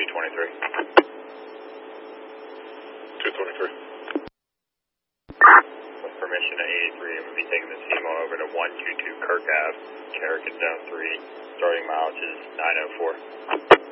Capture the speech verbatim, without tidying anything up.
twenty-three. two twenty-three. With permission at eighty-three, I'm going to be taking the C M O over to one two two Kirk Ave, Carrick in zone three. Starting mileage is nine oh four.